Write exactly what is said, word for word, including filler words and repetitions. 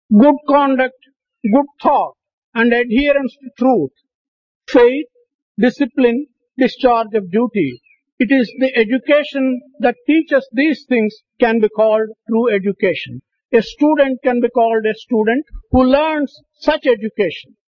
good conduct, good thought, and adherence to truth, faith, discipline, discharge of duty. It is the education that teaches these things can be called true education. A student can be called a student who learns such education.